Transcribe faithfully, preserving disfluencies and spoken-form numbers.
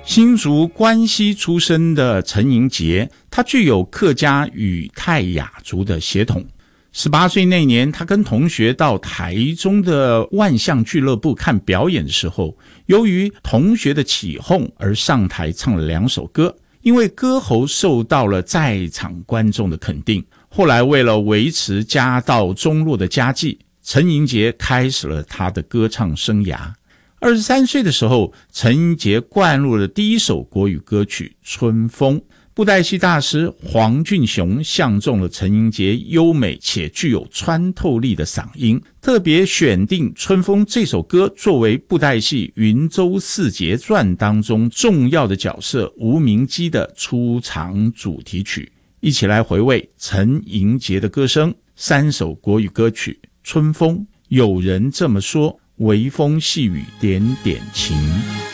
新竹关西出生的陈盈杰，他具有客家与泰雅族的血统。十八岁那年，他跟同学到台中的万象俱乐部看表演的时候，由于同学的起哄而上台唱了两首歌，因为歌喉受到了在场观众的肯定。后来为了维持家道中落的家计，陈盈杰开始了他的歌唱生涯。二十三岁的时候，陈盈杰灌入了第一首国语歌曲《春风》。布袋戏大师黄俊雄相中了陈盈杰优美且具有穿透力的嗓音，特别选定《春风》这首歌作为布袋戏《云州四杰传》当中重要的角色吴明基的出场主题曲。一起来回味陈盈杰的歌声，三首国语歌曲《春风》，有人这么说，微风细雨点点情。